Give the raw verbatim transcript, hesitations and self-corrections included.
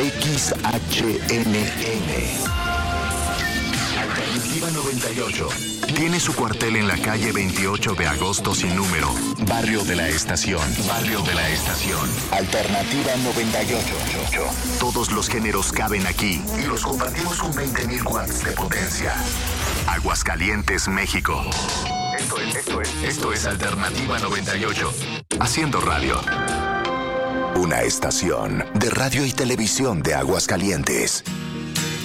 X H N N. Alternativa noventa y ocho. Tiene su cuartel en la calle veintiocho de agosto sin número. Barrio de la Estación. Barrio de la Estación. Alternativa noventa y ocho. Todos los géneros caben aquí y los compartimos con veinte mil watts de potencia. Aguascalientes, México. Esto es, esto es, esto es Alternativa noventa y ocho. Haciendo radio. Una estación de radio y televisión de Aguascalientes.